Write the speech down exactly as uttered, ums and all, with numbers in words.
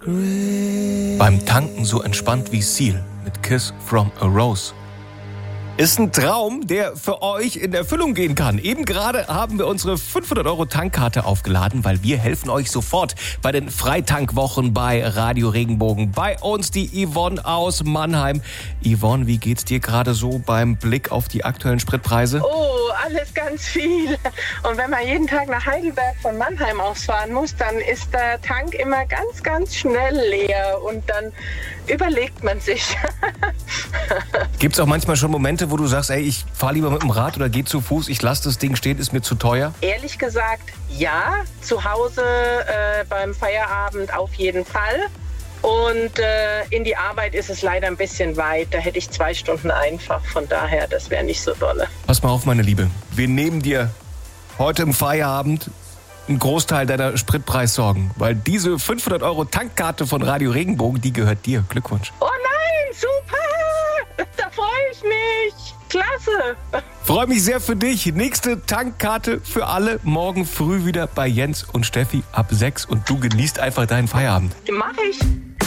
Beim Tanken so entspannt wie Seal mit Kiss from a Rose. Ist ein Traum, der für euch in Erfüllung gehen kann. Eben gerade haben wir unsere fünfhundert Euro Tankkarte aufgeladen, weil wir helfen euch sofort bei den Freitankwwochen bei Radio Regenbogen. Bei uns die Yvonne aus Mannheim. Yvonne, wie geht's dir gerade so beim Blick auf die aktuellen Spritpreise? Oh, alles ganz viel. Und wenn man jeden Tag nach Heidelberg von Mannheim aus fahren muss, dann ist der Tank immer ganz, ganz schnell leer. Und dann überlegt man sich. Gibt's auch manchmal schon Momente, wo du sagst, ey, ich fahre lieber mit dem Rad oder gehe zu Fuß, ich lasse das Ding stehen, ist mir zu teuer? Ehrlich gesagt, ja. Zu Hause äh, beim Feierabend auf jeden Fall. Und äh, in die Arbeit ist es leider ein bisschen weit. Da hätte ich zwei Stunden einfach. Von daher, das wäre nicht so dolle. Pass mal auf, meine Liebe. Wir nehmen dir heute im Feierabend einen Großteil deiner Spritpreissorgen. Weil diese fünfhundert Euro Tankkarte von Radio Regenbogen, die gehört dir. Glückwunsch. Oh nein, super! Da freue ich mich. Klasse. Freue mich sehr für dich. Nächste Tankkarte für alle morgen früh wieder bei Jens und Steffi ab sechs. Und du genießt einfach deinen Feierabend. Mach ich.